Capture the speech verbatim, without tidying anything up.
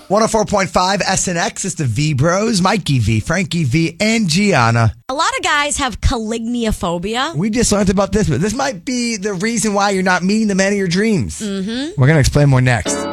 one oh four point five S N X. It's the V Bros, Mikey V, Frankie V, and Gianna. A lot of guys have calignophobia. We just learned about this, but this might be the reason why you're not meeting the man of your dreams. Mm-hmm. We're going to explain more next.